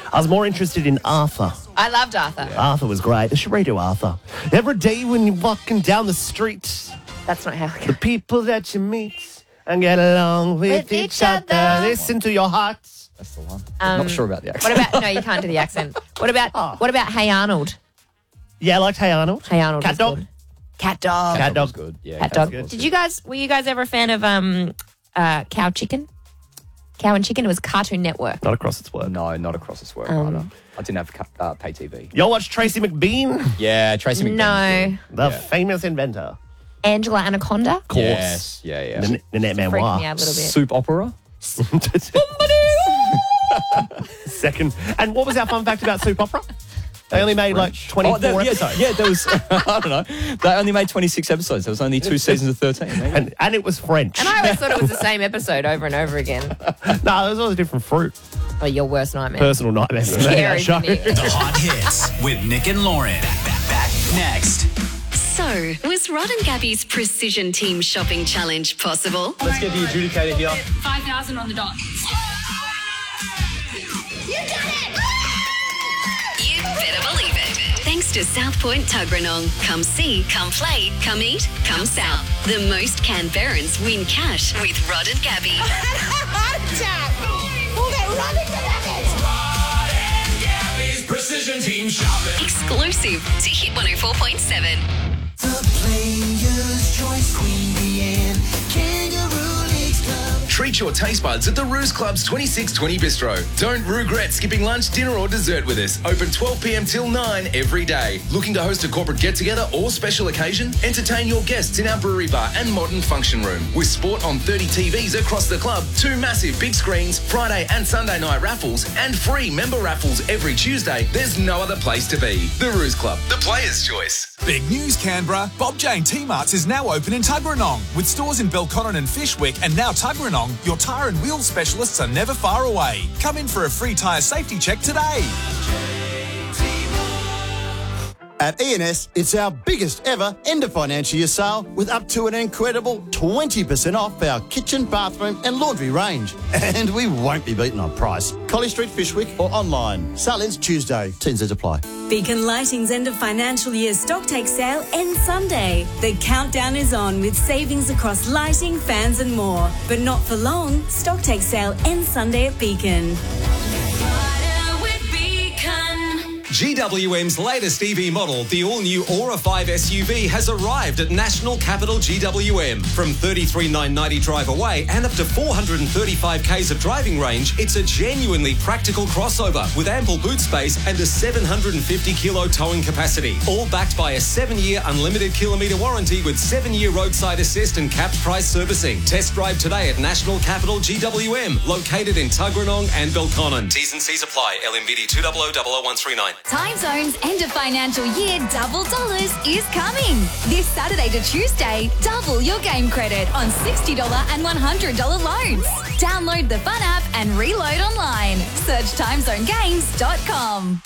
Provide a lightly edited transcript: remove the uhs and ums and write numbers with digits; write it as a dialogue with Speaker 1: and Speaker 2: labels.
Speaker 1: I was more interested in Arthur.
Speaker 2: I loved Arthur.
Speaker 1: Yeah. Arthur was great. I should redo Arthur. Every day when you're walking down the street,
Speaker 2: That's not how it
Speaker 1: the
Speaker 2: goes.
Speaker 1: people that you meet and get along with each other. Listen to your hearts.
Speaker 3: That's the one. I'm not sure about the accent.
Speaker 2: What about... No, you can't do the accent. What about Hey Arnold?
Speaker 1: Yeah, I liked Hey Arnold.
Speaker 2: Hey Arnold
Speaker 1: Cat
Speaker 2: was
Speaker 1: Dog.
Speaker 2: good. Cat Dog.
Speaker 1: Cat Dog.
Speaker 3: was good. Yeah,
Speaker 2: Cat
Speaker 3: Cat
Speaker 2: Dog.
Speaker 3: was
Speaker 2: Did
Speaker 3: good.
Speaker 2: were you guys ever a fan of Cow Chicken? Cow and Chicken? It was Cartoon Network.
Speaker 1: Not across its word.
Speaker 3: No, not across its word either. I didn't have pay TV.
Speaker 1: Y'all watch Tracy McBean?
Speaker 3: Yeah, Tracy McBean.
Speaker 2: No.
Speaker 1: The famous inventor.
Speaker 2: Angela Anaconda?
Speaker 1: Of course.
Speaker 3: Yes, yeah.
Speaker 1: Nanette
Speaker 2: Freaked
Speaker 1: Manoir.
Speaker 2: me out a little bit.
Speaker 3: Soup opera?
Speaker 1: Second. And what was our fun fact about soap opera? They only made like 24 episodes.
Speaker 3: Yeah, there was, I don't know. They only made 26 episodes. There was only 2 seasons of 13.
Speaker 1: And it was French.
Speaker 2: And I always thought it was the same episode over and over again.
Speaker 1: No, there was always different fruit.
Speaker 2: Oh, your worst nightmare.
Speaker 1: Personal nightmares. for me, that
Speaker 2: Scary,
Speaker 1: show.
Speaker 2: isn't it?
Speaker 4: The Hot Hits with Nick and Lauren. Back next.
Speaker 5: So, was Rod and Gabby's Precision Team Shopping Challenge possible?
Speaker 6: Let's get the adjudicator here.
Speaker 7: 5,000 on the dot.
Speaker 5: You better believe it. Thanks to South Point Tuggeranong. Come see, come play, come eat, come south. The most Canberrans win cash with Rod and Gabby.
Speaker 4: Precision Team Shopping.
Speaker 5: Exclusive to Hit 104.7.
Speaker 8: The Player's Choice Queen Bee Kangaroo Leagues Club.
Speaker 9: Treat your taste buds at the Ruse Club's 2620 Bistro. Don't regret skipping lunch, dinner or dessert with us. Open 12 p.m. till 9 every day. Looking to host a corporate get-together or special occasion? Entertain your guests in our brewery bar and modern function room. With sport on 30 TVs across the club, 2 massive big screens, Friday and Sunday night raffles, and free member raffles every Tuesday. There's no other place to be. The Ruse Club, the player's choice.
Speaker 10: Big news, Canberra. Bob Jane T-Marts is now open in Tuggeranong. With stores in Belconnen and Fishwick and now Tuggeranong, your tyre and wheel specialists are never far away. Come in for a free tyre safety check today.
Speaker 11: At E&S, it's our biggest ever end of financial year sale with up to an incredible 20% off our kitchen, bathroom and laundry range. And we won't be beaten on price. Collie Street, Fishwick or online. Sale ends Tuesday. T&Cs apply.
Speaker 12: Beacon Lighting's end of financial year stocktake sale ends Sunday. The countdown is on with savings across lighting, fans and more. But not for long. Stocktake sale ends Sunday at Beacon.
Speaker 13: GWM's latest EV model, the all-new Aura 5 SUV, has arrived at National Capital GWM. From $33,990 drive away and up to 435 k's of driving range, it's a genuinely practical crossover with ample boot space and a 750-kilo towing capacity. All backed by a 7-year unlimited kilometre warranty with 7-year roadside assist and capped price servicing. Test drive today at National Capital GWM, located in Tuggeranong and Belconnen. T's and C's apply. LMBD 2000139.
Speaker 14: Time Zone's end of financial year double dollars is coming. This Saturday to Tuesday, double your game credit on $60 and $100 loans. Download the Fun app and reload online. Search timezonegames.com.